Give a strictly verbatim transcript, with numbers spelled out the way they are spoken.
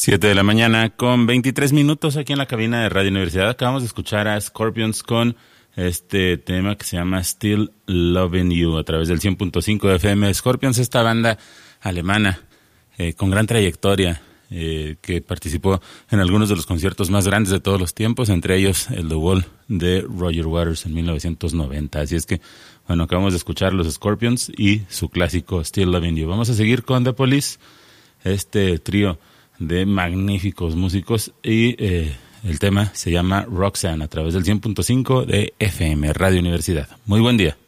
Siete de la mañana con veintitrés minutos aquí en la cabina de Radio Universidad. Acabamos de escuchar a Scorpions con este tema que se llama Still Loving You a través del cien punto cinco de F M. Scorpions, esta banda alemana eh, con gran trayectoria eh, que participó en algunos de los conciertos más grandes de todos los tiempos, entre ellos el The Wall de Roger Waters en mil novecientos noventa. Así es que, bueno, acabamos de escuchar los Scorpions y su clásico Still Loving You. Vamos a seguir con The Police, este trío de magníficos músicos, y eh, el tema se llama Roxanne a través del cien punto cinco de F M Radio Universidad. Muy buen día.